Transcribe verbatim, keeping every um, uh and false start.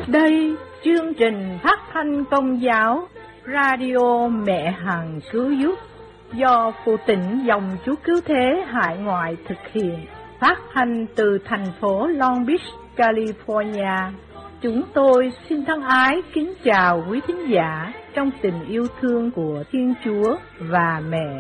Đây chương trình phát thanh Công giáo Radio Mẹ Hằng Cứu Giúp do Phụ Tịnh Dòng Chúa Cứu Thế Hải Ngoại thực hiện, phát thanh từ thành phố Long Beach, California. Chúng tôi xin thân ái kính chào quý thính giả trong tình yêu thương của Thiên Chúa và Mẹ